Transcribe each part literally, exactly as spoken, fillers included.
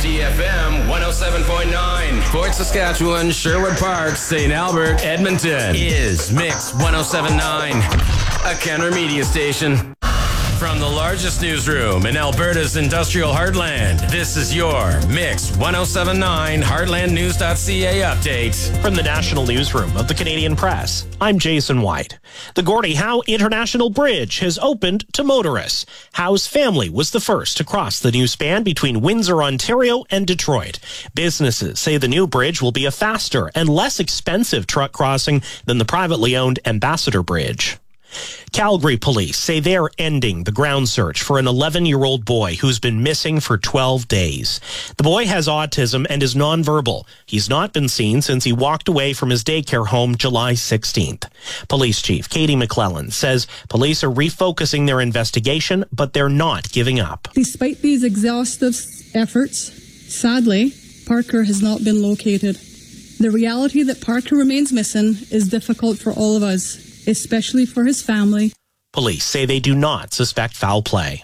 D F M one oh seven point nine. Fort Saskatchewan, Sherwood Park, Saint Albert, Edmonton is Mix one oh seven point nine, a Kenner media station. From the largest newsroom in Alberta's industrial heartland, this is your Mix one oh seven point nine Heartland News dot C A update. From the National Newsroom of the Canadian Press, I'm Jason White. The Gordie Howe International Bridge has opened to motorists. Howe's family was the first to cross the new span between Windsor, Ontario and Detroit. Businesses say the new bridge will be a faster and less expensive truck crossing than the privately owned Ambassador Bridge. Calgary police say they're ending the ground search for an eleven-year-old boy who's been missing for twelve days. The boy has autism and is nonverbal. He's not been seen since he walked away from his daycare home July sixteenth. Police Chief Katie McClellan says police are refocusing their investigation, but they're not giving up. Despite these exhaustive efforts, sadly, Parker has not been located. The reality that Parker remains missing is difficult for all of us, especially for his family. Police say they do not suspect foul play.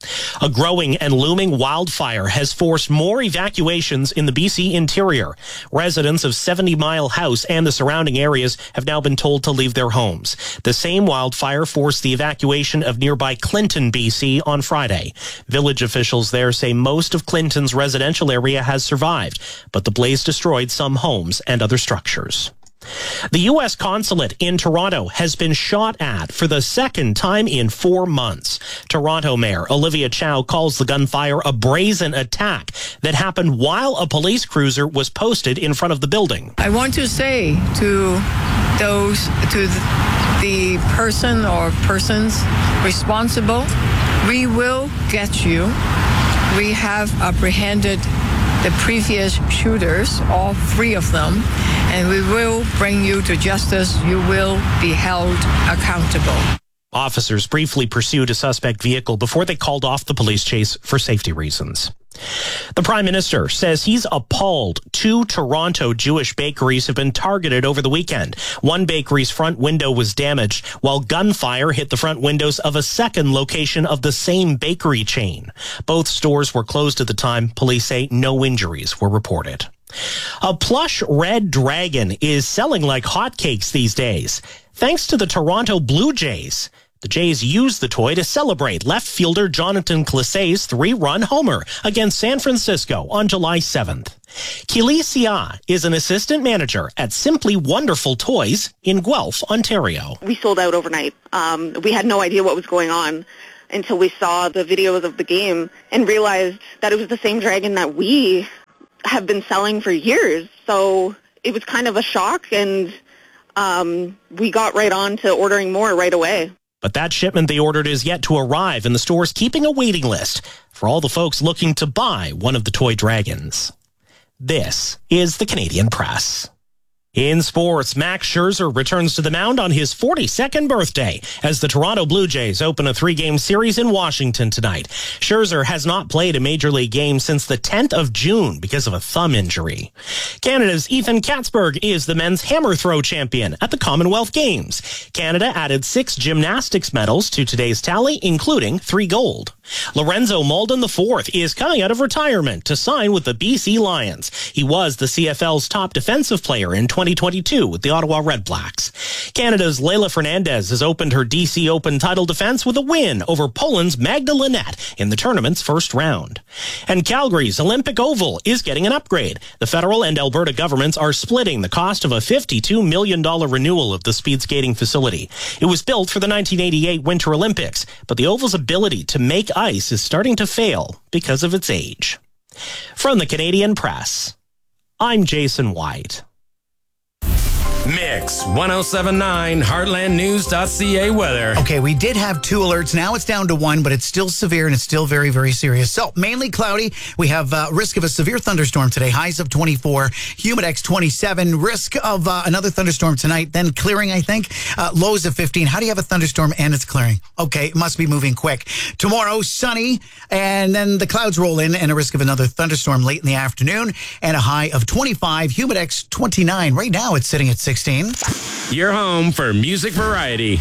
A growing and looming wildfire has forced more evacuations in the B C interior. Residents of seventy Mile House and the surrounding areas have now been told to leave their homes. The same wildfire forced the evacuation of nearby Clinton, B C on Friday. Village officials there say most of Clinton's residential area has survived, but the blaze destroyed some homes and other structures. The U S consulate in Toronto has been shot at for the second time in four months. Toronto Mayor Olivia Chow calls the gunfire a brazen attack that happened while a police cruiser was posted in front of the building. I want to say to those, to the person or persons responsible, we will get you. We have apprehended the previous shooters, all three of them, and we will bring you to justice. You will be held accountable. Officers briefly pursued a suspect vehicle before they called off the police chase for safety reasons. The Prime Minister says he's appalled two Toronto Jewish bakeries have been targeted over the weekend. One bakery's front window was damaged, while gunfire hit the front windows of a second location of the same bakery chain. Both stores were closed at the time. Police say no injuries were reported. A plush red dragon is selling like hotcakes these days, thanks to the Toronto Blue Jays. The Jays used the toy to celebrate left fielder Jonathan Clisay's three-run homer against San Francisco on July seventh. Keely Sia is an assistant manager at Simply Wonderful Toys in Guelph, Ontario. We sold out overnight. Um, we had no idea what was going on until we saw the videos of the game and realized that it was the same dragon that we have been selling for years. So it was kind of a shock, and um, we got right on to ordering more right away. But that shipment they ordered is yet to arrive, and the store's keeping a waiting list for all the folks looking to buy one of the toy dragons. This is the Canadian Press. In sports, Max Scherzer returns to the mound on his forty-second birthday as the Toronto Blue Jays open a three-game series in Washington tonight. Scherzer has not played a major league game since the tenth of June because of a thumb injury. Canada's Ethan Katzberg is the men's hammer throw champion at the Commonwealth Games. Canada added six gymnastics medals to today's tally, including three gold. Lorenzo Malden the fourth is coming out of retirement to sign with the B C Lions. He was the C F L's top defensive player in twenty twenty-two with the Ottawa Redblacks. Canada's Leylah Fernandez has opened her D C Open title defense with a win over Poland's Magda Linette in the tournament's first round. And Calgary's Olympic Oval is getting an upgrade. The federal and Alberta governments are splitting the cost of a fifty-two million dollars renewal of the speed skating facility. It was built for the nineteen eighty-eight Winter Olympics, but the Oval's ability to make ice is starting to fail because of its age. From the Canadian Press, I'm Jason White. Mix one oh seven point nine Heartland News dot C A weather. Okay, we did have two alerts. Now it's down to one, but it's still severe and it's still very, very serious. So mainly cloudy. We have uh, risk of a severe thunderstorm today. Highs of twenty-four, Humidex twenty-seven. Risk of uh, another thunderstorm tonight. Then clearing, I think. Uh, lows of fifteen. How do you have a thunderstorm and it's clearing? Okay, it must be moving quick. Tomorrow, sunny, and then the clouds roll in and a risk of another thunderstorm late in the afternoon and a high of twenty-five, Humidex twenty-nine. Right now it's sitting at sixteen. You're home for music variety.